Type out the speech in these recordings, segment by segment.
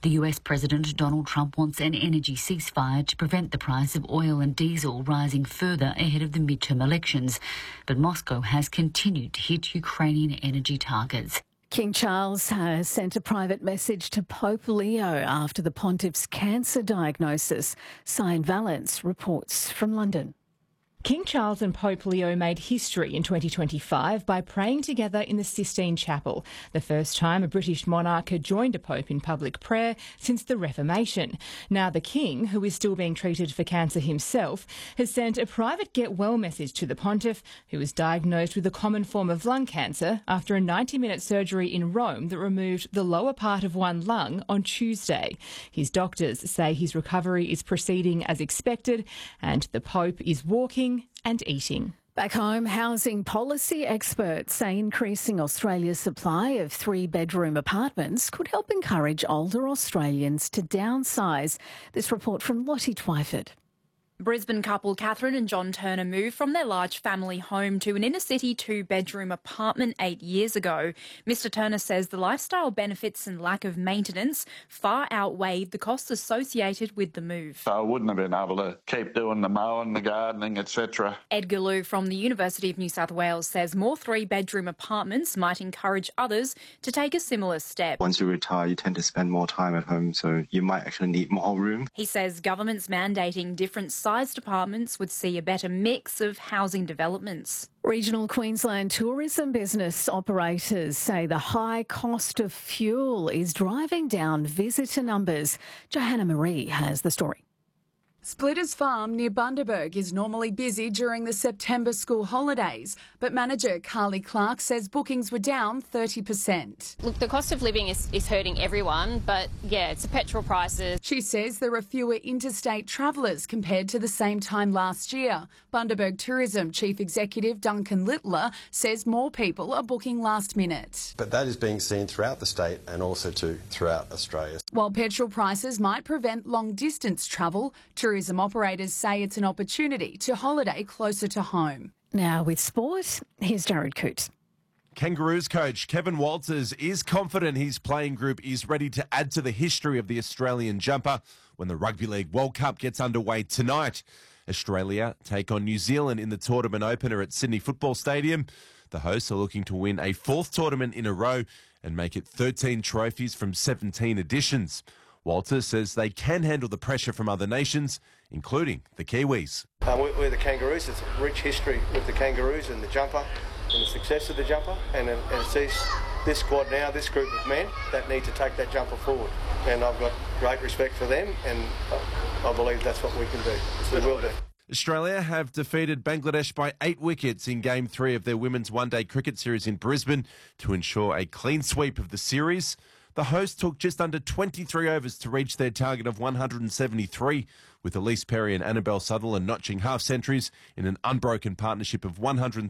The US President Donald Trump wants an energy ceasefire to prevent the price of oil and diesel rising further ahead of the midterm elections. But Moscow has continued to hit Ukrainian energy targets. King Charles has sent a private message to Pope Leo after the pontiff's cancer diagnosis. Sian Valence reports from London. King Charles and Pope Leo made history in 2025 by praying together in the Sistine Chapel, the first time a British monarch had joined a pope in public prayer since the Reformation. Now the King, who is still being treated for cancer himself, has sent a private get-well message to the pontiff, who was diagnosed with a common form of lung cancer after a 90-minute surgery in Rome that removed the lower part of one lung on Tuesday. His doctors say his recovery is proceeding as expected and the Pope is walking and eating. Back home, housing policy experts say increasing Australia's supply of three-bedroom apartments could help encourage older Australians to downsize. This report from Lottie Twyford. Brisbane couple Catherine and John Turner moved from their large family home to an inner-city two-bedroom apartment 8 years ago. Mr Turner says the lifestyle benefits and lack of maintenance far outweighed the costs associated with the move. I wouldn't have been able to keep doing the mowing, the gardening, etc. Edgar Liu from the University of New South Wales says more three-bedroom apartments might encourage others to take a similar step. Once you retire, you tend to spend more time at home, so you might actually need more room. He says governments mandating different sized apartments would see a better mix of housing developments. Regional Queensland tourism business operators say the high cost of fuel is driving down visitor numbers. Johanna Marie has the story. Splitters Farm near Bundaberg is normally busy during the September school holidays, but manager Carly Clark says bookings were down 30%. Look, the cost of living is hurting everyone, but yeah, it's the petrol prices. She says there are fewer interstate travellers compared to the same time last year. Bundaberg Tourism Chief Executive Duncan Littler says more people are booking last minute. But that is being seen throughout the state and also throughout Australia. While petrol prices might prevent long-distance travel, tourism operators say it's an opportunity to holiday closer to home. Now with sport, here's Jared Coote. Kangaroos coach Kevin Walters is confident his playing group is ready to add to the history of the Australian jumper when the Rugby League World Cup gets underway tonight. Australia take on New Zealand in the tournament opener at Sydney Football Stadium. The hosts are looking to win a fourth tournament in a row and make it 13 trophies from 17 editions. Walters says they can handle the pressure from other nations, including the Kiwis. We're the Kangaroos. It's a rich history with the Kangaroos and the jumper and the success of the jumper. And it's this squad now, this group of men that need to take that jumper forward. And I've got great respect for them, and I believe that's what we can do. We will do. Australia have defeated Bangladesh by 8 wickets in Game 3 of their women's one-day cricket series in Brisbane to ensure a clean sweep of the series. The hosts took just under 23 overs to reach their target of 173, with Elise Perry and Annabelle Sutherland notching half-centuries in an unbroken partnership of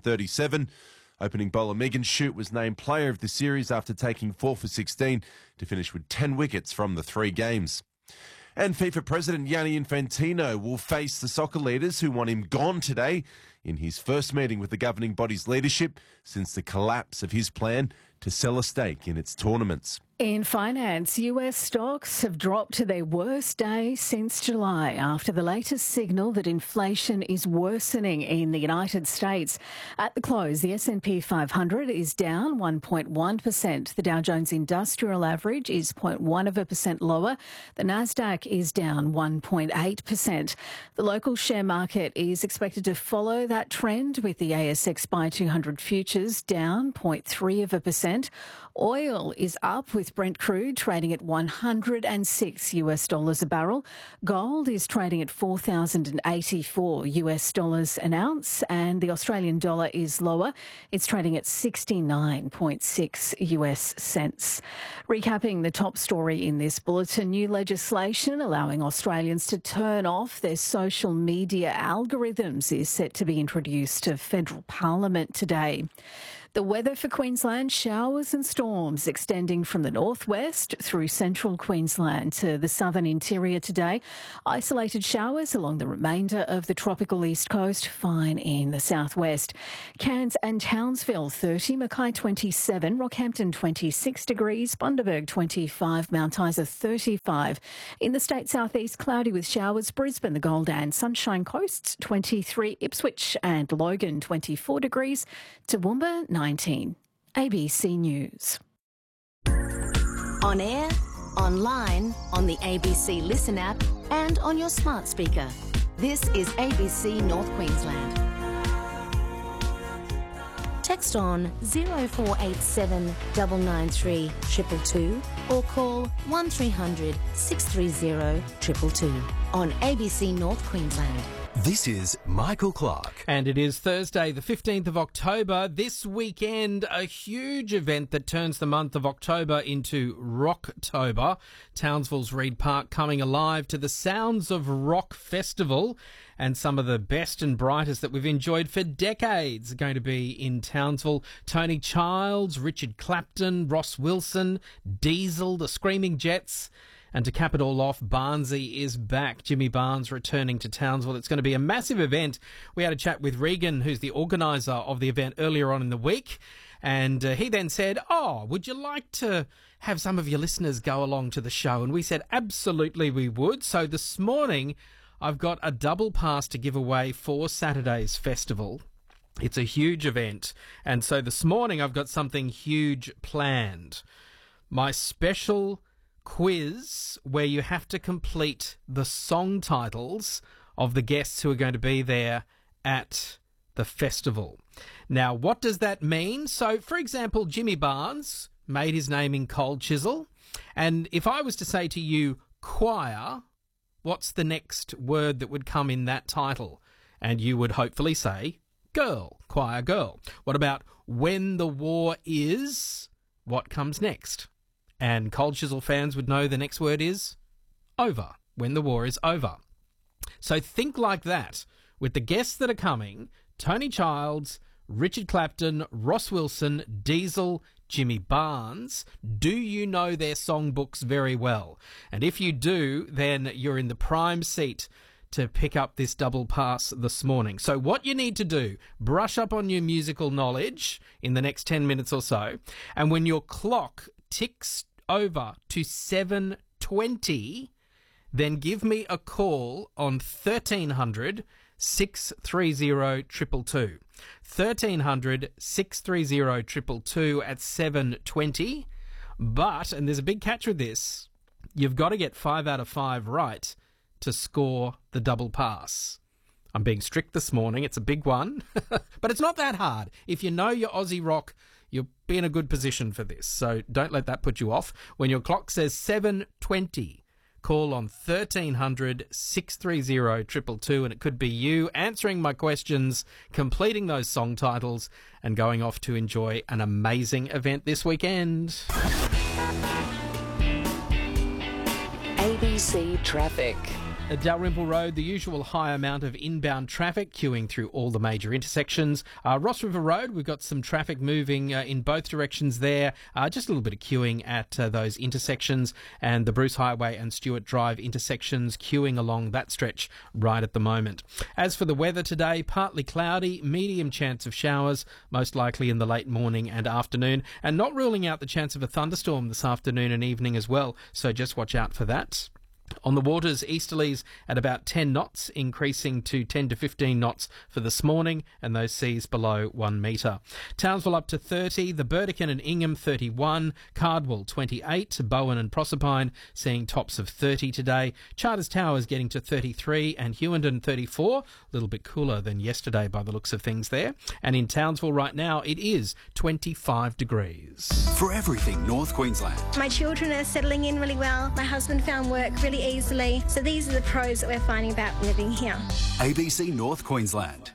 137. Opening bowler Megan Shute was named player of the series after taking 4 for 16 to finish with 10 wickets from the 3 games. And FIFA President Gianni Infantino will face the soccer leaders who want him gone today in his first meeting with the governing body's leadership since the collapse of his plan to sell a stake in its tournaments. In finance, US stocks have dropped to their worst day since July after the latest signal that inflation is worsening in the United States. At the close, the S&P 500 is down 1.1%. The Dow Jones Industrial Average is 0.1% lower. The Nasdaq is down 1.8%. The local share market is expected to follow that trend, with the ASX Buy 200 futures down 0.3%. Oil is up, with Brent crude trading at $106 a barrel. Gold is trading at $4,084 an ounce, and the Australian dollar is lower. It's trading at 69.6 US cents. Recapping the top story in this bulletin, new legislation allowing Australians to turn off their social media algorithms is set to be introduced to federal parliament today. The weather for Queensland, showers and storms extending from the northwest through central Queensland to the southern interior today. Isolated showers along the remainder of the tropical east coast, fine in the southwest. Cairns and Townsville 30, Mackay 27, Rockhampton 26 degrees, Bundaberg 25, Mount Isa 35. In the state southeast, cloudy with showers, Brisbane, the Gold and Sunshine Coasts 23, Ipswich and Logan 24 degrees, Toowoomba 19. ABC News. On air, online, on the ABC Listen app and on your smart speaker. This is ABC North Queensland. Text on 0487 993 222 or call 1300 630 222 on ABC North Queensland. This is Michael Clark. And it is Thursday, the 15th of October. This weekend, a huge event that turns the month of October into Rocktober. Townsville's Reid Park coming alive to the Sounds of Rock Festival. And some of the best and brightest that we've enjoyed for decades are going to be in Townsville. Tony Childs, Richard Clapton, Ross Wilson, Diesel, the Screaming Jets. And to cap it all off, Barnesy is back. Jimmy Barnes returning to Townsville. It's going to be a massive event. We had a chat with Regan, who's the organiser of the event, earlier on in the week. And he then said, would you like to have some of your listeners go along to the show? And we said, absolutely we would. So this morning, I've got a double pass to give away for Saturday's festival. It's a huge event. And so this morning, I've got something huge planned. My special quiz where you have to complete the song titles of the guests who are going to be there at the festival. Now, what does that mean? So, for example, Jimmy Barnes made his name in Cold Chisel. And if I was to say to you, choir, what's the next word that would come in that title? And you would hopefully say, girl, choir girl. What about when the war is? What comes next? And Cold Chisel fans would know the next word is over, when the war is over. So think like that with the guests that are coming: Tony Childs, Richard Clapton, Ross Wilson, Diesel, Jimmy Barnes. Do you know their songbooks very well? And if you do, then you're in the prime seat to pick up this double pass this morning. So what you need to do, brush up on your musical knowledge in the next 10 minutes or so. And when your clock ticks over to 7:20, then give me a call on 1300 630 222. 1300 630 222 at 7:20. But, and there's a big catch with this, you've got to get 5 out of 5 right to score the double pass. I'm being strict this morning. It's a big one, but it's not that hard. If you know your Aussie rock, you'll be in a good position for this. So don't let that put you off. When your clock says 7:20, call on 1300 630 222, and it could be you answering my questions, completing those song titles, and going off to enjoy an amazing event this weekend. ABC Traffic. At Dalrymple Road, the usual high amount of inbound traffic queuing through all the major intersections. Ross River Road, we've got some traffic moving in both directions there. Just a little bit of queuing at those intersections, and the Bruce Highway and Stewart Drive intersections queuing along that stretch right at the moment. As for the weather today, partly cloudy, medium chance of showers, most likely in the late morning and afternoon, and not ruling out the chance of a thunderstorm this afternoon and evening as well, so just watch out for that. On the waters, easterlies at about 10 knots, increasing to 10 to 15 knots for this morning, and those seas below 1 metre. Townsville up to 30, the Burdekin and Ingham 31, Cardwell 28, Bowen and Proserpine seeing tops of 30 today, Charters Towers getting to 33, and Hewenden 34, a little bit cooler than yesterday by the looks of things there. And in Townsville right now, it is 25 degrees. For everything North Queensland. My children are settling in really well. My husband found work really easily. So these are the pros that we're finding about living here. ABC North Queensland.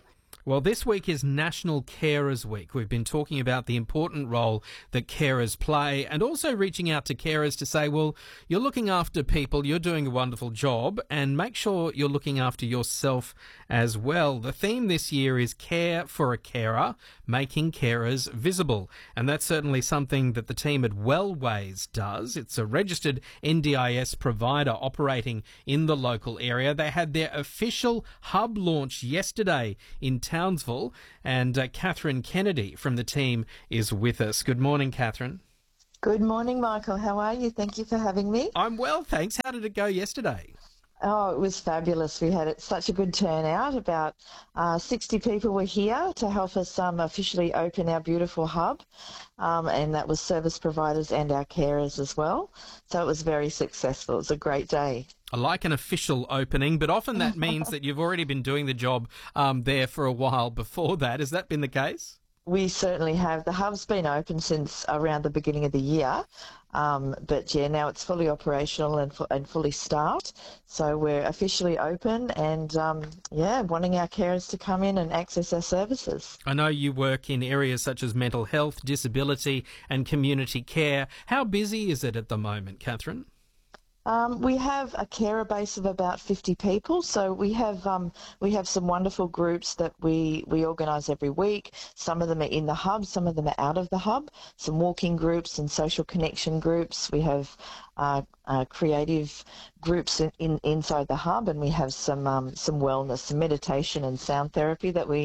Well, this week is National Carers Week. We've been talking about the important role that carers play and also reaching out to carers to say, well, you're looking after people, you're doing a wonderful job, and make sure you're looking after yourself as well. The theme this year is Care for a Carer, making carers visible. And that's certainly something that the team at Wellways does. It's a registered NDIS provider operating in the local area. They had their official hub launch yesterday in Townsville, and Catherine Kennedy from the team is with us. Good morning, Catherine. Good morning, Michael. How are you? Thank you for having me. I'm well, thanks. How did it go yesterday? Oh, it was fabulous. We had such a good turnout. About 60 people were here to help us officially open our beautiful hub, and that was service providers and our carers as well. So it was very successful. It was a great day. I like an official opening, but often that means that you've already been doing the job there for a while before that. Has that been the case? We certainly have. The hub's been open since around the beginning of the year, but yeah, now it's fully operational and fully staffed. So we're officially open and wanting our carers to come in and access our services. I know you work in areas such as mental health, disability and community care. How busy is it at the moment, Catherine? We have a carer base of about 50 people, so we have some wonderful groups that we organise every week. Some of them are in the hub, some of them are out of the hub. Some walking groups and social connection groups. We have creative groups inside the hub, and we have some wellness, some meditation and sound therapy that we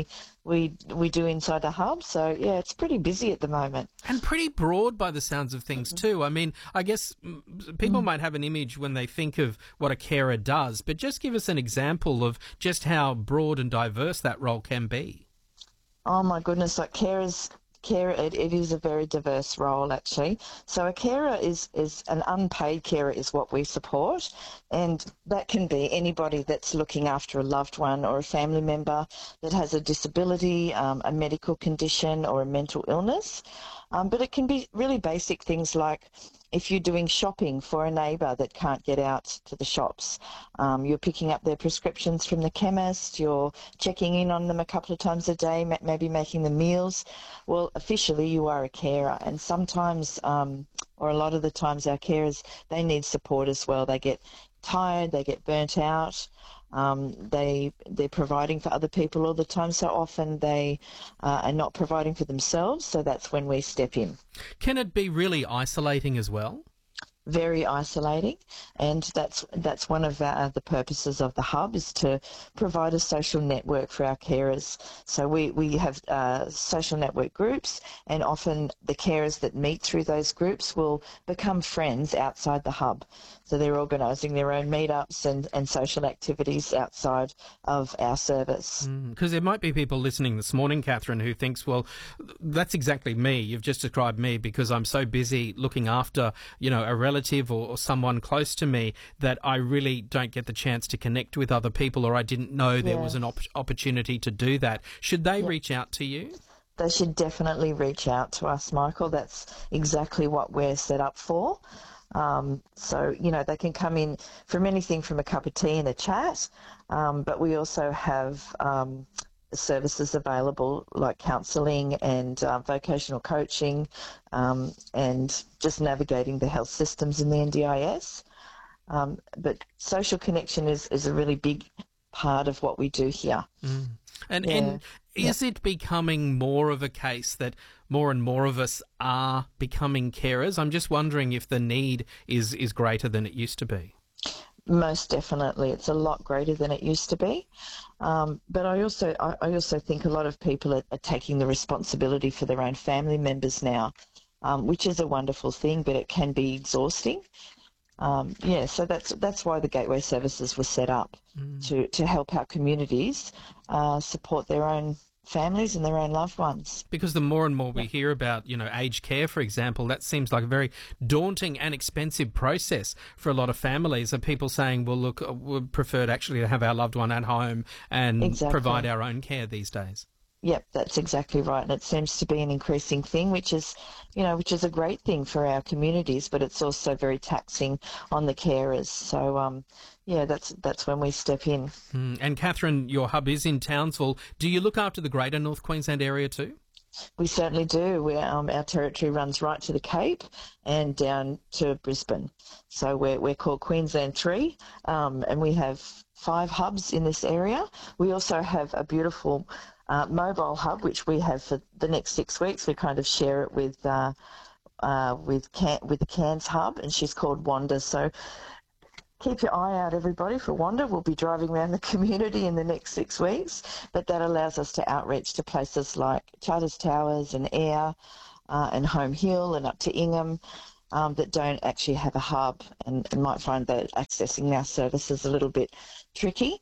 do inside the hub. So yeah, it's pretty busy at the moment. And pretty broad by the sounds of things too. I mean, I guess people might have an image when they think of what a carer does, but just give us an example of just how broad and diverse that role can be. Oh my goodness, like carers. It is a very diverse role, actually. So a carer is an unpaid carer is what we support, and that can be anybody that's looking after a loved one or a family member that has a disability, a medical condition or a mental illness. But it can be really basic things like if you're doing shopping for a neighbour that can't get out to the shops, you're picking up their prescriptions from the chemist, you're checking in on them a couple of times a day, maybe making them meals. Well, officially you are a carer, and sometimes, or a lot of the times, our carers, they need support as well. They get tired, they get burnt out. They're providing for other people all the time, so often they are not providing for themselves, so that's when we step in. Can it be really isolating as well? Very isolating, and that's one of the purposes of the hub, is to provide a social network for our carers. So we have social network groups, and often the carers that meet through those groups will become friends outside the hub. So they're organising their own meetups and social activities outside of our service. Because there might be people listening this morning, Catherine, who thinks, well, that's exactly me. You've just described me, because I'm so busy looking after, a relative or someone close to me that I really don't get the chance to connect with other people, or I didn't know there was an opportunity to do that. Should they reach out to you? They should definitely reach out to us, Michael. That's exactly what we're set up for. So, they can come in from anything from a cup of tea and a chat, but we also have services available like counselling and vocational coaching, and just navigating the health systems in the NDIS. But social connection is a really big part of what we do here. And is it becoming more of a case that more and more of us are becoming carers? I'm just wondering if the need is greater than it used to be. Most definitely. It's a lot greater than it used to be. But I also think a lot of people are taking the responsibility for their own family members now, which is a wonderful thing, but it can be exhausting. So that's why the Gateway Services were set up, to help our communities support their own families and their own loved ones. Because the more and more we hear about, aged care, for example, that seems like a very daunting and expensive process for a lot of families. Are people saying, well, look, we'd prefer actually to have our loved one at home and provide our own care these days? Yep, that's exactly right. And it seems to be an increasing thing, which is a great thing for our communities, but it's also very taxing on the carers. So, that's when we step in. And Catherine, your hub is in Townsville. Do you look after the greater North Queensland area too? We certainly do. Our territory runs right to the Cape and down to Brisbane. So we're called Queensland 3, and we have 5 hubs in this area. We also have a beautiful mobile hub, which we have for the next 6 weeks. We kind of share it with the Cairns hub, and she's called Wanda. So keep your eye out, everybody, for Wanda. We'll be driving around the community in the next 6 weeks, but that allows us to outreach to places like Charters Towers and Ayr and Home Hill and up to Ingham that don't actually have a hub and might find that accessing our services a little bit tricky.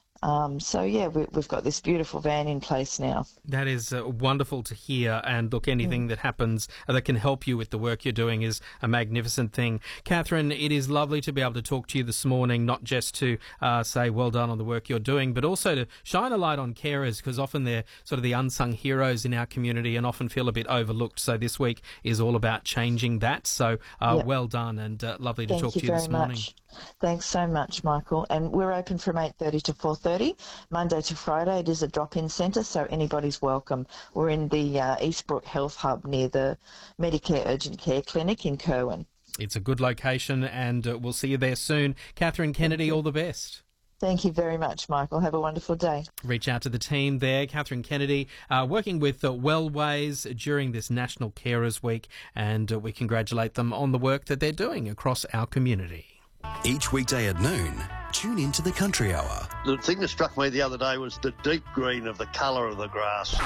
We've got this beautiful van in place now. That is wonderful to hear, and look, anything that happens that can help you with the work you're doing is a magnificent thing. Catherine, it is lovely to be able to talk to you this morning, not just to say well done on the work you're doing, but also to shine a light on carers, because often they're sort of the unsung heroes in our community and often feel a bit overlooked. So this week is all about changing that. So well done, and lovely to talk to you this morning. Thanks so much, Michael. And we're open from 8:30 to 4:30, Monday to Friday. It is a drop-in centre, so anybody's welcome. We're in the Eastbrook Health Hub near the Medicare Urgent Care Clinic in Kerwin. It's a good location, and we'll see you there soon. Catherine Kennedy, all the best. Thank you very much, Michael. Have a wonderful day. Reach out to the team there. Catherine Kennedy, working with Wellways during this National Carers Week, and we congratulate them on the work that they're doing across our community. Each weekday at noon, tune into the Country Hour. The thing that struck me the other day was the deep green of the colour of the grass.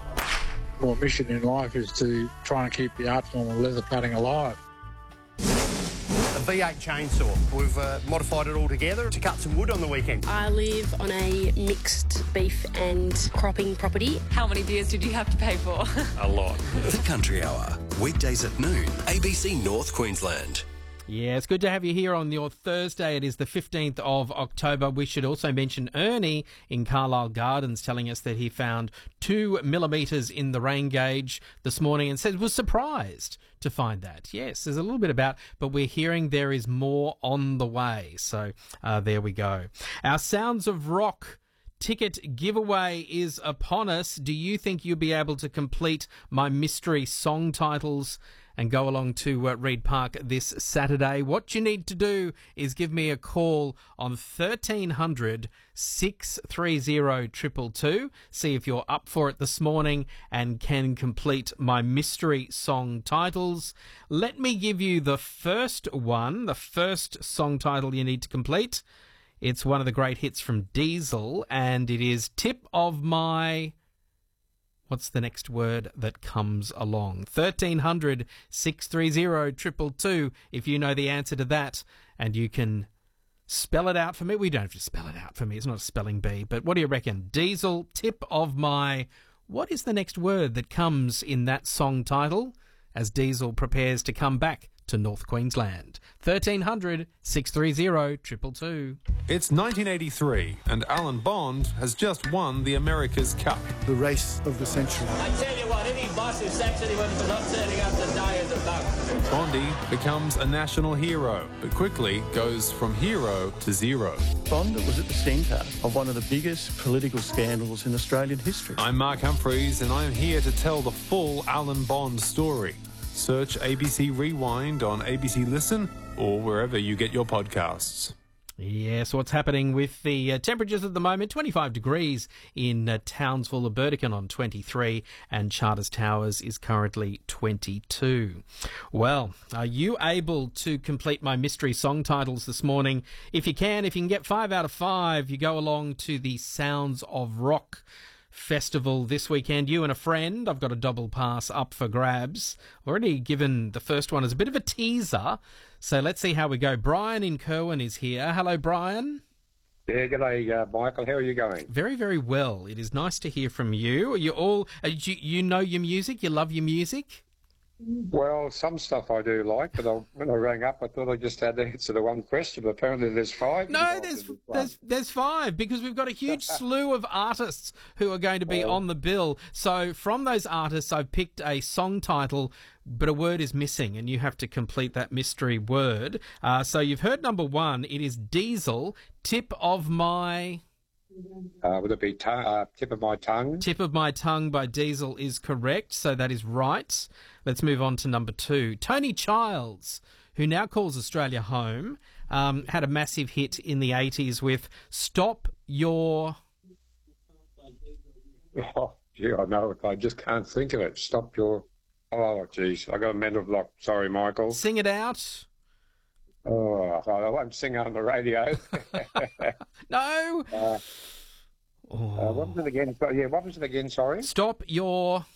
My mission in life is to try and keep the art form of leather cutting alive. A V8 chainsaw. We've modified it all together to cut some wood on the weekend. I live on a mixed beef and cropping property. How many beers did you have to pay for? A lot. The Country Hour, weekdays at noon, ABC North Queensland. Yeah, it's good to have you here on your Thursday. It is the 15th of October. We should also mention Ernie in Carlisle Gardens telling us that he found 2 millimetres in the rain gauge this morning and said was surprised to find that. Yes, there's a little bit about, but we're hearing there is more on the way. So there we go. Our Sounds of Rock ticket giveaway is upon us. Do you think you'll be able to complete my mystery song titles and go along to Reed Park this Saturday? What you need to do is give me a call on 1300 630 222. See if you're up for it this morning and can complete my mystery song titles. Let me give you the first one, the first song title you need to complete. It's one of the great hits from Diesel, and it is Tip of My... What's the next word that comes along? 1300 630 222 if you know the answer to that, and you can spell it out for me. We don't have to spell it out for me. It's not a spelling bee, but what do you reckon? Diesel, Tip of My... What is the next word that comes in that song title as Diesel prepares to come back to North Queensland? 1300 630 222. It's 1983 and Alan Bond has just won the America's Cup. The race of the century. I tell you what, any boss who sacks anyone for not turning up to die is a bug. Bondy becomes a national hero, but quickly goes from hero to zero. Bond was at the centre of one of the biggest political scandals in Australian history. I'm Mark Humphreys and I'm here to tell the full Alan Bond story. Search ABC Rewind on ABC Listen or wherever you get your podcasts. Yes, what's happening with the temperatures at the moment? 25 degrees in Townsville, Burdekin on 23, and Charters Towers is currently 22. Well, are you able to complete my mystery song titles this morning? If you can get 5 out of 5, you go along to the Sounds of Rock Festival this weekend. You and a friend. I've got a double pass up for grabs. Already given the first one as a bit of a teaser, so let's see how we go. Brian in Kerwin is here. Hello, Brian. Yeah, g'day, Michael. How are you going? Very, very well. It is nice to hear from you. Are you all? You know your music? You love your music? Well, some stuff I do like, but when I rang up, I thought I just had to answer the one question. But apparently there's 5. No, there's 5 because we've got a huge slew of artists who are going to be on the bill. So from those artists, I've picked a song title, but a word is missing, and you have to complete that mystery word. So you've heard number 1. It is Diesel, Tip of My... would it be Tip of My Tongue? Tip of My Tongue by Diesel is correct, so that is right. Let's move on to number 2. Tony Childs, who now calls Australia home, had a massive hit in the 80s with Stop Your... Oh, gee, I know it. I just can't think of it. Stop Your... Oh, geez, I got a mental block. Sorry, Michael. Sing it out. Oh, I won't sing on the radio. No. What was it again? Yeah, what was it again? Sorry. Stop Your...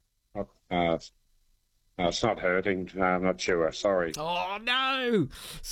it's not hurting. No, I'm not sure. Sorry. Oh, no.